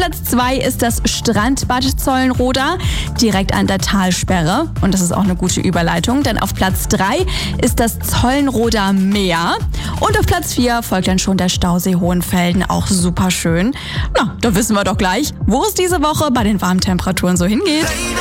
Platz 2 ist das Strandbad Zollenroda, direkt an der Talsperre. Und das ist auch eine gute Überleitung, denn auf Platz 3 ist das Zollenroda Meer. Und auf Platz 4 folgt dann schon der Stausee Hohenfelden, auch super schön. Na, da wissen wir doch gleich, wo es diese Woche bei den warmen Temperaturen so hingeht.